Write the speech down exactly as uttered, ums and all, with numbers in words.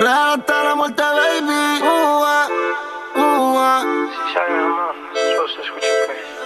Real hasta la muerte, baby. Uh, uh, uh.